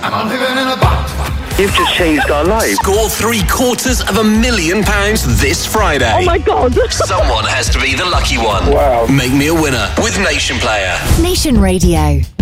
I'm living in a box. You've just changed our lives. Score £750,000 this Friday. Oh my God. Someone has to be the lucky one. Wow. Make me a winner with Nation Player. Nation Radio.